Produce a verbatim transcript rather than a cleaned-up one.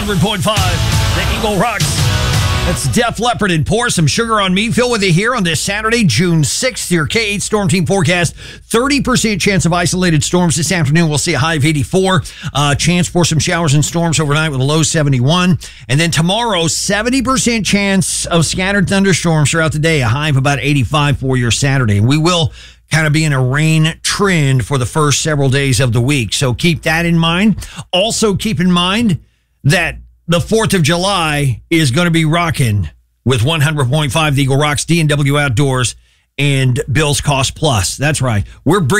hundred point five, the Eagle Rocks. That's Def Leppard and Pour Some Sugar on Me. Phil with you here on this Saturday, June sixth. Your K eight Storm Team forecast. thirty percent chance of isolated storms this afternoon. We'll see a high of eighty-four. Uh, chance for some showers and storms overnight with a low seventy-one. And then tomorrow, seventy percent chance of scattered thunderstorms throughout the day. A high of about eighty-five for your Saturday. We will kind of be in a rain trend for the first several days of the week. So keep that in mind. Also keep in mind that the fourth of July is going to be rocking with one hundred point five The Eagle Rocks, D and W Outdoors, and Bill's Cost Plus. That's right. We're bringing